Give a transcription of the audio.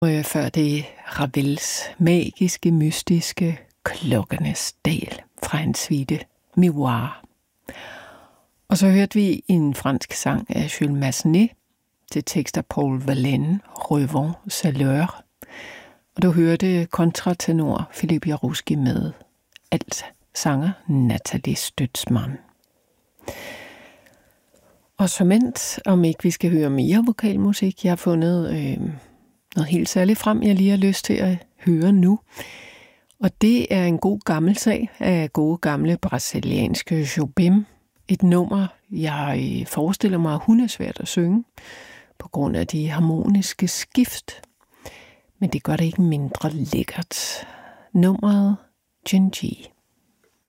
Før det Ravels magiske, mystiske Klokkernes Dal fra en suite Miroir. Og så hørte vi en fransk sang af Jules Massenet til tekst af Paul Verlaine, Revent Saleur. Og du hørte kontratenor Philippe Jarouski med alt sanger Nathalie Stutzmann. Og såmænd, om ikke vi skal høre mere vokalmusik, jeg har fundet noget helt særligt frem, jeg lige har lyst til at høre nu. Og det er en god gammel sag af gode gamle brasilianske Jobim. Et nummer, jeg forestiller mig, hun er svært at synge på grund af de harmoniske skift. Men det gør det ikke mindre lækkert. Nummeret Genji.